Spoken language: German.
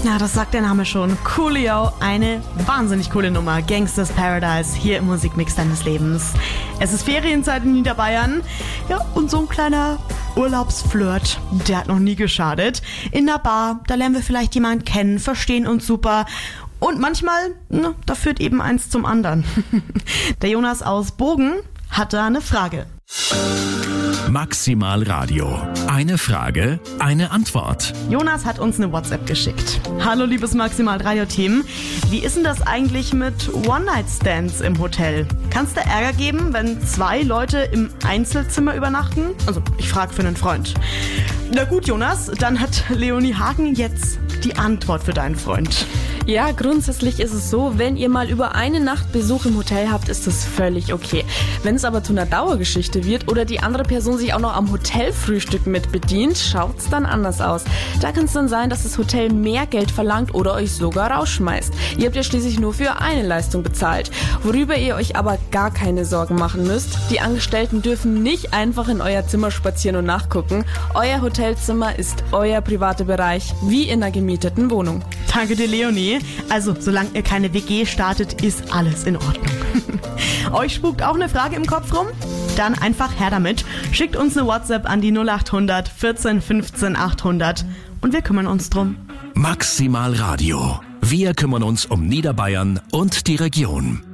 Na, das sagt der Name schon. Coolio, eine wahnsinnig coole Nummer. Gangsters Paradise, hier im Musikmix deines Lebens. Es ist Ferienzeit in Niederbayern. Ja, und so ein kleiner Urlaubsflirt, der hat noch nie geschadet. In der Bar, da lernen wir vielleicht jemanden kennen, verstehen uns super. Und manchmal, da führt eben eins zum anderen. Der Jonas aus Bogen hat da eine Frage. Maximal Radio. Eine Frage, eine Antwort. Jonas hat uns eine WhatsApp geschickt. Hallo liebes Maximal Radio-Team. Wie ist denn das eigentlich mit One-Night-Stands im Hotel? Kann es da Ärger geben, wenn 2 Leute im Einzelzimmer übernachten? Also ich frage für einen Freund. Na gut, Jonas, dann hat Leonie Hagen jetzt die Antwort für deinen Freund. Ja, grundsätzlich ist es so, wenn ihr mal über eine Nacht Besuch im Hotel habt, ist das völlig okay. Wenn es aber zu einer Dauergeschichte wird oder die andere Person sich auch noch am Hotelfrühstück mit bedient, schaut's dann anders aus. Da kann es dann sein, dass das Hotel mehr Geld verlangt oder euch sogar rausschmeißt. Ihr habt ja schließlich nur für eine Leistung bezahlt. Worüber ihr euch aber gar keine Sorgen machen müsst, die Angestellten dürfen nicht einfach in euer Zimmer spazieren und nachgucken. Euer Hotelzimmer ist euer privater Bereich, wie in einer gemieteten Wohnung. Danke dir, Leonie. Also, solange ihr keine WG startet, ist alles in Ordnung. Euch spukt auch eine Frage im Kopf rum? Dann einfach her damit. Schickt uns eine WhatsApp an die 0800 14 15 800 und wir kümmern uns drum. Maximal Radio. Wir kümmern uns um Niederbayern und die Region.